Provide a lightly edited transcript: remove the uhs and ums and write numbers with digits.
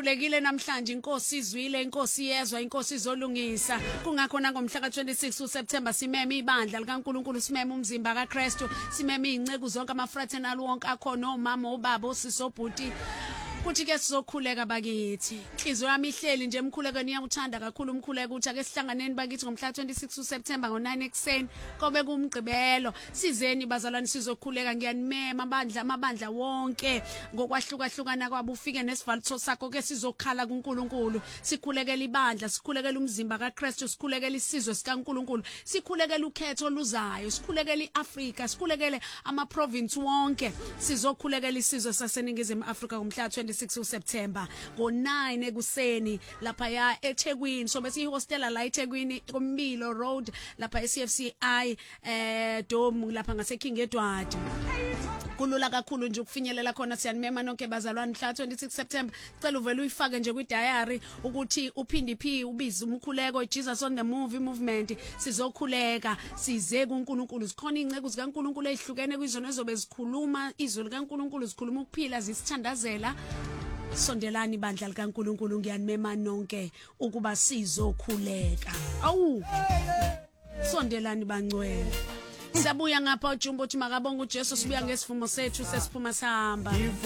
sikhulekile namhlanje inkosi izwile inkosi yezwa inkosi izolungisa kungakho ngomhla ka26 uSeptember simeme ibandla likaNkuluNkulu simeme umzimba kaKristu simeme inceke zonke amafraternal wonke akhona omama obaba osisobhuti kuthi ke sizokhuleka bakithi inhliziyo yami ihleli nje emkhulekweni iyawuthanda kakhulu umkhuleko uthi ake sihlanganeni bakithi ngomhla 26 uSeptember ngo9 ekseni kobe kumgqibelo sizeni bazalwane sizokhuleka ngiyanimema amabandla wonke ngokwahlukahlukana kwabo ufike nesivalitho sakho ke sizokhala kuNkulunkulu sikhulekela ibandla sikhulekela umzimba kaKristu sikhulekela isizwe sikaNkulunkulu sikhulekela ukhetho luzayo sikhulekela iAfrika sikhulekele ama province wonke sizokhulekela isizwe saseningizimu Afrika ngomhla 26 uSeptember ngo9 ekuseni lapha ya eThekwini so bese ihostela la eThekwini kuMbilo Road lapha eCFCI Dome lapha ngase King Edward kulula kakhulu nje ukufinyelela khona siyanimema nonke bazalwane mhla 26 September cela uvele uyifake nje kwi diary ukuthi uphindi phi ubiza umkhuleko Jesus on the movement sizokhuleka size kuNkulunkulu sikhona inceke zikaNkulunkulu ezihlukene kwizona ezobe zikhuluma izwi likaNkulunkulu zikhuluma ukuphila zisithandazela sondelani ibandla likaNkulunkulu ngiyanimema nonke ukuba sizokhuleka awu sondelani bangcwele Sabuya ngapha uJumbo uthi makabonga uJesu sibuya ngesivumo sethu sesiphuma sihamba